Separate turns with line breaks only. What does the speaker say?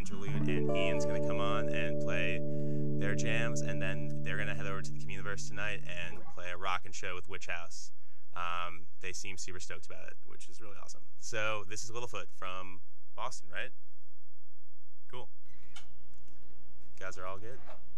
interlude, and Ian's going to come on and play their jams, and then they're going to head over to the Communiverse tonight and play a rockin' show with Witch House. They seem super stoked about it, which is really awesome. So this is Littlefoot from Boston, right? Cool. You guys are all good?